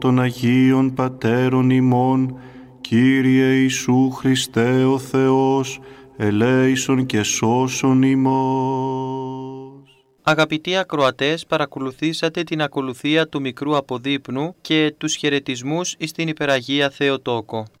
των Αγίων Πατέρων ημών, Κύριε Ιησού Χριστέ ο Θεός, ελέησον και σώσον ημάς. Αγαπητοί ακροατές, παρακολουθήσατε την ακολουθία του μικρού αποδείπνου και τους χαιρετισμούς εις την Υπεραγία Θεοτόκο.